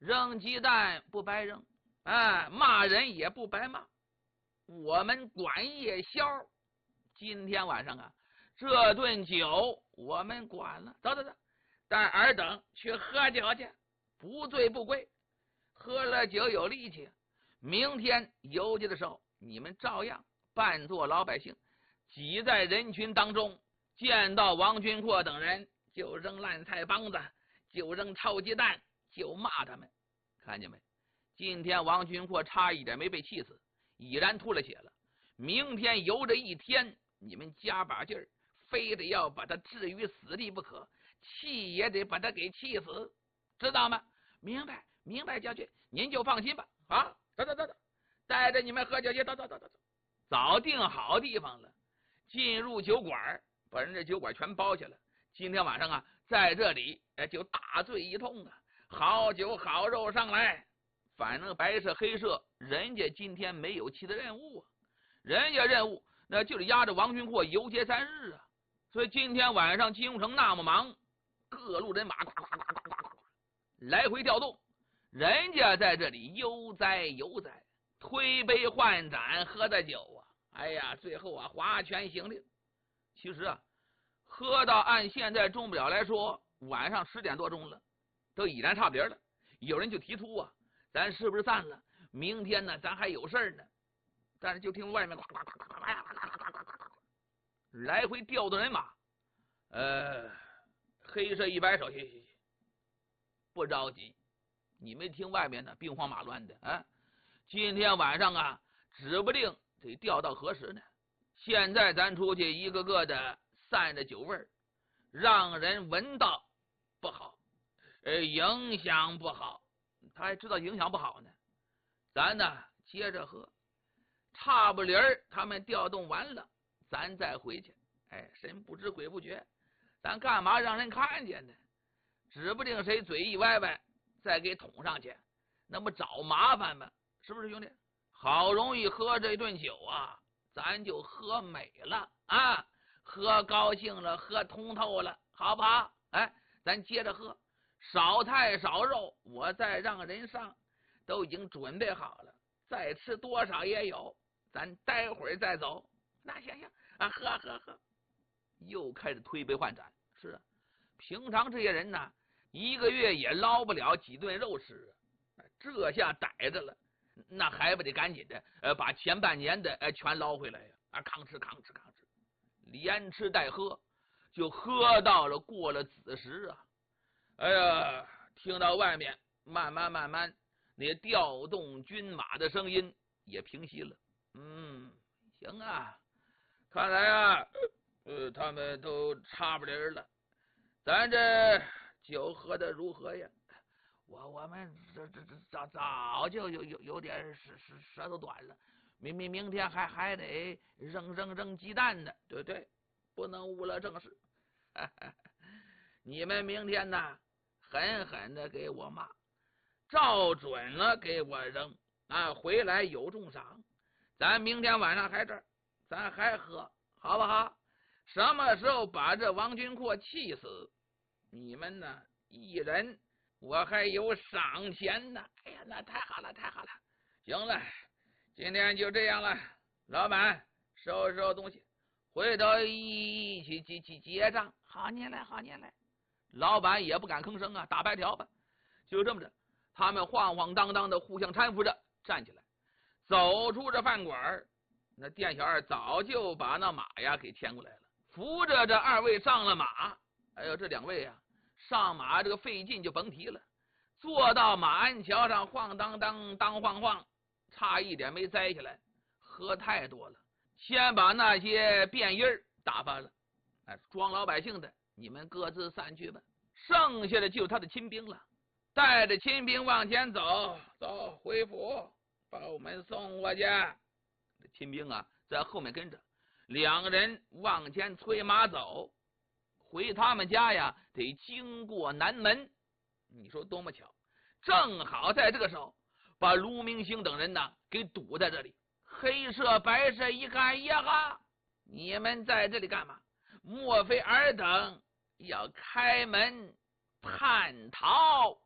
扔鸡蛋不白扔，骂人也不白骂。我们管夜宵，今天晚上啊，这顿酒我们管了。走，带尔等去喝酒去，不醉不归。喝了酒有力气，明天游街的时候，你们照样扮作老百姓，挤在人群当中，见到王军阔等人就扔烂菜帮子，就扔臭鸡蛋，就骂他们。看见没？今天王军阔差一点没被气死，已然吐了血了。明天游这一天，你们加把劲儿，非得要把他置于死地不可，气也得把他给气死，知道吗？明白，将军，您就放心吧。啊，走，带着你们喝酒去，走，早定好地方了。进入酒馆，把人这酒馆全包下了。今天晚上啊，在这里就大醉一通啊，好酒好肉上来。反正白社黑社人家今天没有其他任务啊，人家任务那就是压着王军阔游街3日啊。所以今天晚上金庸城那么忙，各路人马来回调动，人家在这里悠哉，推杯换盏喝的酒啊，哎呀，最后啊划拳行令。其实啊，喝到按现在钟表来说，晚上10点多钟了，都已然差不离了。有人就提出啊，咱是不是散了？明天呢，咱还有事呢。但是就听外面来回调动人马，黑社一摆手，行，不着急，你没听外面呢兵荒马乱的啊？今天晚上啊，指不定得调到何时呢。现在咱出去一个个的散着酒味儿，让人闻到不好，影响不好。他还知道影响不好呢。咱呢接着喝，差不离儿他们调动完了，咱再回去。神不知鬼不觉，咱干嘛让人看见呢？指不定谁嘴一歪歪，再给捅上去，那不找麻烦吗？是不是兄弟？好容易喝这顿酒啊，咱就喝美了啊，喝高兴了，喝通透了，好不好？咱接着喝，少菜少肉，我再让人上，都已经准备好了，再吃多少也有，咱待会儿再走。那行啊，喝，又开始推杯换盏。是啊，平常这些人呢，一个月也捞不了几顿肉吃啊，这下逮着了，那还不得赶紧的把前半年的全捞回来呀！吭哧，连吃带喝，就喝到了过了子时啊。哎呀，听到外面慢慢那调动军马的声音也平息了。行啊，看来啊他们都差不离了。咱这酒喝的如何呀？我们这早就有点舌头短了，明天还得扔鸡蛋呢。对，不能误了正事。你们明天呢，狠狠的给我骂，照准了给我扔啊！回来有重赏。咱明天晚上还这儿，咱还喝，好不好？什么时候把这王军阔气死，你们呢一人我还有赏钱呢。哎呀，那太好了。行了，今天就这样了。老板，收拾东西，回头一起结账。好，您来。老板也不敢吭声啊，打白条吧。就这么着，他们晃晃荡荡的互相搀扶着站起来，走出这饭馆。那店小二早就把那马呀给牵过来了，扶着这2位上了马。哎呦，这2位啊上马这个费劲就甭提了，坐到马鞍桥上晃当晃，差一点没栽下来。喝太多了，先把那些便衣打发了，装老百姓的你们各自散去吧。剩下的就是他的亲兵了，带着亲兵往前走，回府把我们送过去。亲兵啊在后面跟着，2人往前催马走。回他们家呀得经过南门，你说多么巧，正好在这个时候把卢明星等人呢给堵在这里。黑社白社一看，呀，你们在这里干嘛？莫非尔等要开门叛逃？